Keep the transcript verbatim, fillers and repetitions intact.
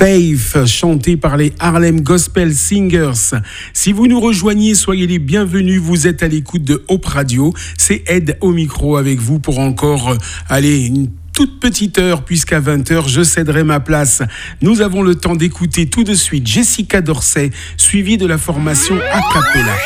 Faith, chanté par les Harlem Gospel Singers. Si vous nous rejoignez, soyez les bienvenus. Vous êtes à l'écoute de Hope Radio. C'est Ed au micro avec vous pour encore, aller une toute petite heure, puisqu'à vingt heures, je céderai ma place. Nous avons le temps d'écouter tout de suite Jessica Dorsey, suivie de la formation a cappella.